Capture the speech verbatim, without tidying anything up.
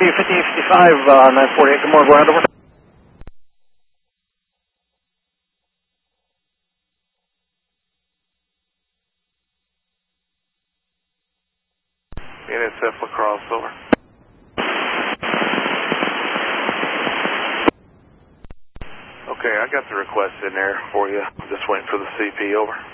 fifty fifty-five, uh, nine forty-eight, good morning, go ahead, over. N S F lacrosse, over. Okay, I got the request in there for you. Just waiting for the C P, over.